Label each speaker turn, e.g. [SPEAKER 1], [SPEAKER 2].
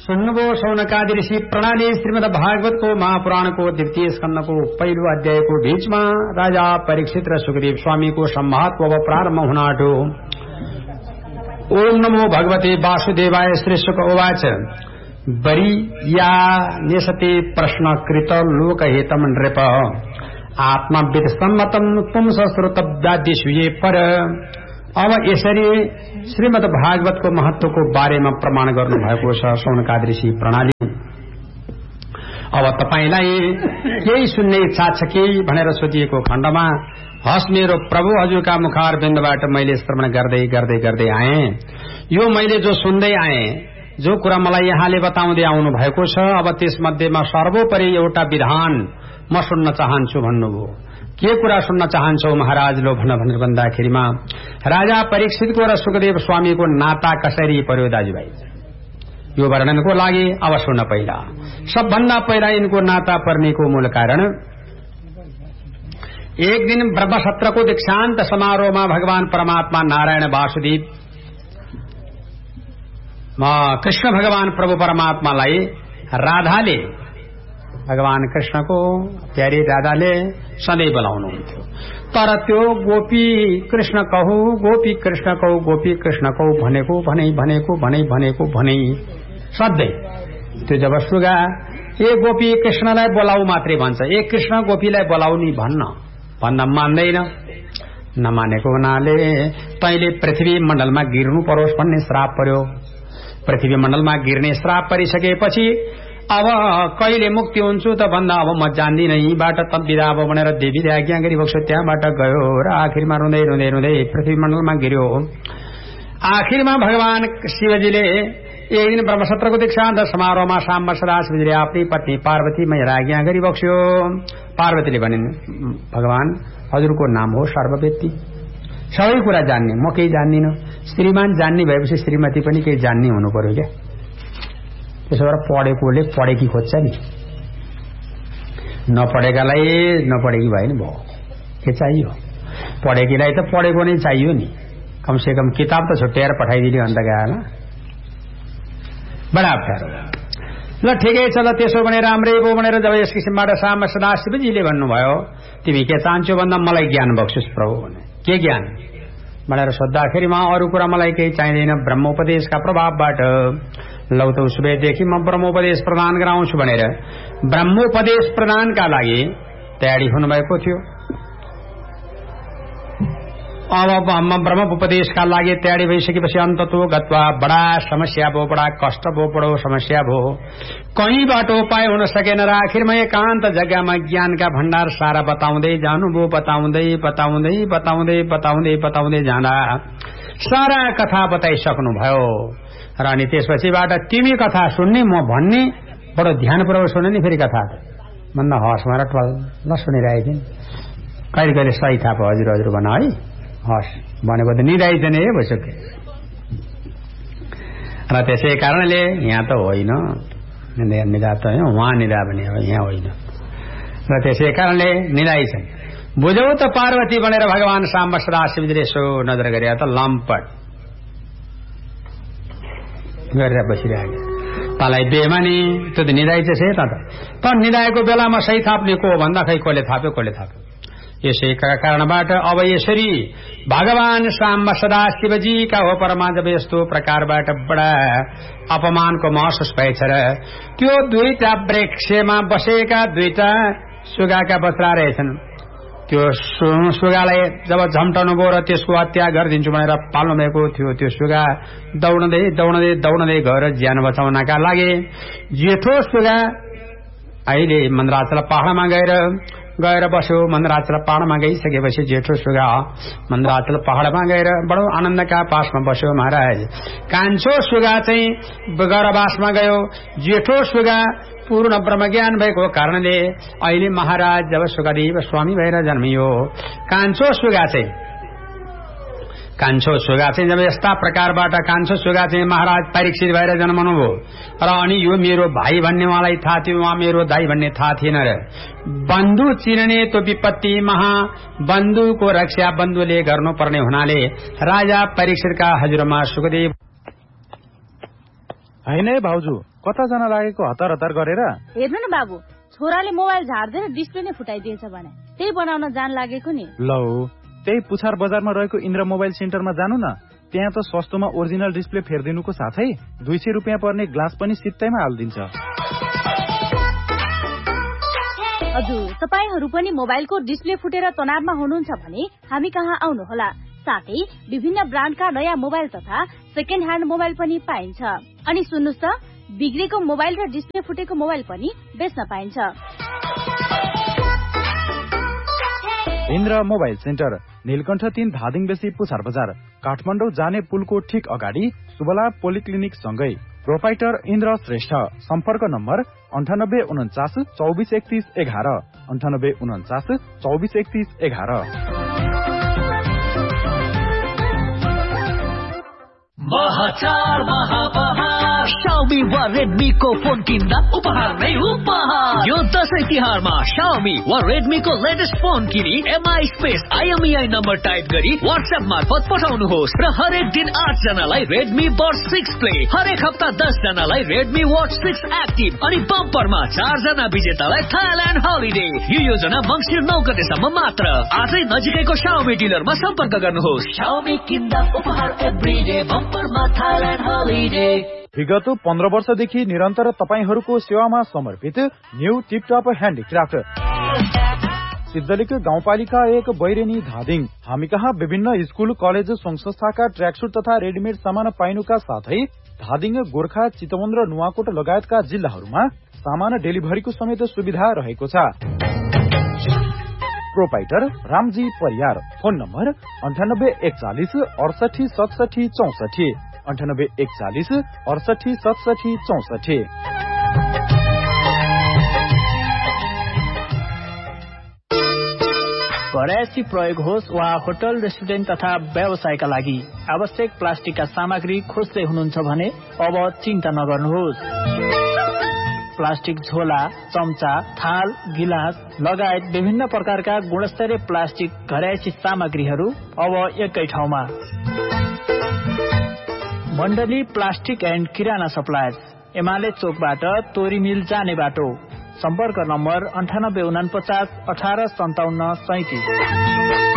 [SPEAKER 1] सुन्नुभो शौनकादि ऋषि प्रणाली श्रीमद् भागवत को महापुराण को द्वितीय स्कंद को पहिलो अध्याय को बीच में राजा परीक्षित र सुखदेव स्वामी को संवाद को प्रारंभ हुनाटो। ओम नमो भगवते वासुदेवाय श्री शुक उवाच बरी या निशते प्रश्न कृत लोकहितम नृप आत्मविद सम्मतम पुंस श्रुतब्दादिशुये पर। अब यसरी श्रीमद् भागवत को महत्व को बारे में प्रमाण गर्नु भएको छ शौनकादि ऋषि प्रणाली। अब तपाईलाई केही सुन्ने इच्छा छ कि भनेर सोधिएको खण्डमा हस मेरो प्रभु हजुरका मुखार बिन्दबाट मैले श्रवण गर्दै गर्दै गर्दै आए। यो मैले जो सुन्दै आए, जो कुरा मलाई यहाँले बताउँदै आउनु भएको छ, अब त्यसमध्येमा सर्वोपरि एउटा विधान म सुन्न चाहन्छु भन्नुभयो। के कुरा सुन्न चाहन्छौ महाराज लो भनेर भन्दाखेरिमा राजा परीक्षितको र सुखदेव स्वामीको नाता कसरी पर्यो दाजुभाइ, यो वर्णनको लागि अब सुन्न। पहिला सबभन्दा पहिला यिनको नाता पर्नेको मूल कारण एक दिन ब्रह्मसत्रको दीक्षान्त समारोहमा भगवान परमात्मा नारायण वासुदेव कृष्ण भगवान प्रभु परमात्मालाई राधाले, भगवान कृष्ण को प्यारी राधाले सधैँ बोलाउनुहुन्थ्यो। तर त्यो गोपी कृष्ण कहू, गोपी कृष्ण कहू, गोपी कृष्ण कहू भनेको भने सधैँ त्यो जब सुगा ए गोपी कृष्णलाई बोलाऊ मात्रै भन्छ, ए कृष्ण गोपीलाई बोलाऊ नि भन्न मान्दैन। नमानेको हुनाले तैले पृथ्वी मण्डलमा गिर्नु परोस् भन्ने श्राप पर्यो। पृथ्वी मण्डलमा गिर्ने श्राप परिसकेपछि अब कहिले मुक्ति हुन्छु त भन्दा अब म जान्दिन, यहीबाट त बिदा अब भनेर देवीले आज्ञा गरिबक्सो त्यहाँबाट गयो र आखिरमा रुँदै रुँदै रुँदै पृथ्वी मण्डलमा गिर्यो। आखिरमा भगवान शिवजीले एक दिन ब्रह्मसत्रको दीक्षान्त समारोहमा साम्ब सदाशिवजीले आफ्नै पत्नी पार्वती मेरो आज्ञा गरिबक्स्यो। पार्वतीले भनिन्, भगवान हजुरको नाम हो सर्वव्यापी, सबै कुरा जान्ने, म केही जान्दिन। श्रीमान जान्ने भएपछि श्रीमती पनि केही जान्ने हुनु पर्यो क्या। त्यसो भएर पढेकोले पढेकी खोज्छ नि, नपढेकालाई नपढेकी भयो नि भयो, के चाहियो? पढेकीलाई त पढेको नै चाहियो नि, कमसे कम किताब त छुट्याएर पठाइदिने अन्त गएन, बडा अप्ठ्यारो। ल ठिकै छ, ल त्यसो भने राम्रै भयो भनेर जब यस किसिमबाट साम सदाशिवजीले भन्नुभयो तिमी के चाहन्छौ भन्दा मलाई ज्ञान बक्सिस् प्रभु भने। के ज्ञान भनेर सोद्धाखेरिमा अरू कुरा मलाई केही चाहिँदैन, ब्रह्मोपदेशका प्रभावबाट लौ त उसबेदेखि म ब्रह्मोपदेश प्रदान गराउँछु भनेर ब्रह्मोपदेश प्रदानका लागि तयारी हुनुभएको थियो। अब ब्रह्मोपदेशका लागि तयारी भइसकेपछि अन्ततो गत्वा बडा समस्या भयो, बडा कष्ट भयो, बडो समस्या भयो, कहीँबाट उपाय हुन सकेन र आखिरमा एकान्त जग्गामा ज्ञानका भण्डार सारा बताउँदै जानुभयो। बताउँदै बताउँदै बताउँदै बताउँदै बताउँदै जाँदा सारा कथा बताइसक्नु भयो र अनि त्यसपछिबाट तिमी कथा सुन्ने म भन्ने, बडो ध्यानपूर्वक सुन्ने नि फेरि कथा भन्दा हस मार ल सुनिरहेको थिएँ। कहिले कहिले सही थाहा भयो हजुर हजुर भन है, हस् भनेको त निधाइजन है भइसक्यो। र त्यसै कारणले यहाँ त होइन निधा त उहाँ निधा भने यहाँ होइन, र त्यसै कारणले निधाइछन्। बुझौ त पार्वती भनेर भगवान साम्ब सदाशिवजीले यसो नजर गरे त लम्पट गरेर बसिरहेको तँलाई बेमा नि त्यो त निधाइछ त निधाएको बेलामा सही थाप्ने को भन्दा खै कसले थाप्यो। यसै कारणबाट अब यसरी भगवान साम्ब सदाशिवजीका हो परमा जब यस्तो प्रकारबाट बडा अपमानको महसुस भएछ र त्यो दुईटा वृक्षमा बसेका दुईटा सुगाका बच्चा रहेछन्, त्यो सुगालाई जब झम्टाउनु भयो र त्यसको हत्या गरिदिन्छु भनेर पाल्नु भएको थियो, त्यो सुगा दौडँदै दौडँदै दौडँदै गएर ज्यान बचाउनका लागि जेठो सुगा अहिले मन्दराचल पहाडमा गएर बस्यो। मन्दराचल पहाडमा गइसकेपछि जेठो सुगा मन्दराचल पहाडमा गएर बडो आनन्दका पासमा बस्यो महाराज। कान्छो सुगा चाहिँ गर्भवासमा गयो। जेठो सुगा पूर्ण ब्रह्मज्ञान भएको कारणले अहिले महाराज जब सुखदेव स्वामी भएर जन्मियो, कान्छो सुगा चाहिँ जब यस्ता प्रकारबाट कान्छो सुगा चाहिँ महाराज परीक्षित भएर जन्मनुभयो र अनि यो मेरो भाइ भन्ने उहाँलाई थाहा थियो, उहाँ मेरो दाइ भन्ने थाहा थिएन र बन्धु चिर्ने तो विपत्ति महा, बन्धुको रक्षा बन्धुले गर्नुपर्ने हुनाले राजा परीक्षितका हजुरमा सुखदेव
[SPEAKER 2] हैन है भाउजू, कता जान लागेको हतार हतार गरेर?
[SPEAKER 3] हेर्नु न बाबु, छोराले मोबाइल झार्दै डिस्प्ले नै फुटाइदिएछ भने त्यही बनाउन जान लागेको नि।
[SPEAKER 2] लौ, त्यही पुछार बजारमा रहेको इन्द्र मोबाइल सेन्टरमा जानु न। त्यहाँ त सस्तोमा ओरिजिनल डिस्प्ले फेर्दिनुको साथै 200 रुपियाँ पर्ने ग्लास पनि सित्तैमा हाल्दिन्छ।
[SPEAKER 3] हजुर, तपाईहरु पनि मोबाइलको डिस्प्ले फुटेर तनावमा हुनुहुन्छ भने हामी कहाँ आउनुहोला। साथै विभिन्न ब्रान्डका नयाँ मोबाइल तथा सेकेन्ड ह्यान्ड मोबाइल पनि पाइन्छ। अनि सुन्नुस् त, बिग्रेको मोबाइल र डिस्प्ले फुटेको मोबाइल पनि बेच्न पाइन्छ।
[SPEAKER 2] इन्द्र मोबाइल सेन्टर, नीलकण्ठ 3 धादिङ बेसी पुछार बजार, काठमाडौँ जाने पुलको ठीक अगाडि सुबला पोलिक्लिनिक सँगै। प्रोपाइटर इन्द्र श्रेष्ठ। सम्पर्क नम्बर 9849 24 31 11, 9849 24 31 11।
[SPEAKER 4] महाचार महापहार Xiaomi वा Redmi को फोन किन्दा उपहार नै उपहार। यो दशैं तिहारमा Xiaomi वा Redmi को लेटेस्ट फोन किनी MI space IMEI number type गरी WhatsApp मार्फत पठाउनुहोस् र हरेक दिन 8 जनालाई Redmi Buds 6 Play, हरेक हप्ता 10 जनालाई Redmi Watch 6 Active अनि बम्परमा 4 जना विजेतालाई थाइल्यान्ड हलिडे। यो योजना मङ्सिर 9 गतेसम्म मात्र। आजै नजिकैको Xiaomi डिलरमा सम्पर्क गर्नुहोस्। Xiaomi किन्दा उपहार एभ्रीडे बम्परमा थाइल्यान्ड हलिडे।
[SPEAKER 2] विगत 15 वर्षदेखि निरन्तर तपाईहरूको सेवामा समर्पित न्यू टिपटप ह्यान्डिक्राफ्ट सिद्धलिक गाउँपालिका 1 बैरेनी धादिङ। हामी कहाँ विभिन्न स्कुल कलेज संघ संस्थाका ट्र्याकसुट तथा रेडिमेड सामान पाइनुका साथै धादिङ, गोर्खा, चितवन र नुवाकोट लगायतका जिल्लाहरूमा सामान डेलिभरीको समेत सुविधा रहेको छ। Proprietor Ramji Pariyar. Phone number 9841 68 67 64, 9841 68 67 64।
[SPEAKER 5] घरयासी प्रयोग होस् वा होटल, रेस्टुरेन्ट तथा व्यवसायका लागि आवश्यक प्लास्टिकका सामग्री खोज्दै हुनुहुन्छ भने अब चिन्ता नगर्नुहोस्। प्लास्टिक झोला, चम्चा, थाल, गिलास लगायत विभिन्न प्रकारका गुणस्तरीय प्लास्टिक घरयासी सामग्रीहरू अब एकै ठाउँमा। मण्डली प्लास्टिक एन्ड किराना सप्लायर्स, एमाले चोकबाट तोरी मिल जाने बाटो। सम्पर्क नम्बर 9849 18 57 37।